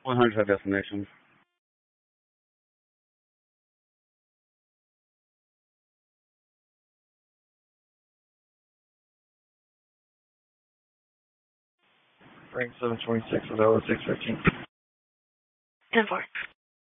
100 at destination. Rank 726 with 0615. 10-4.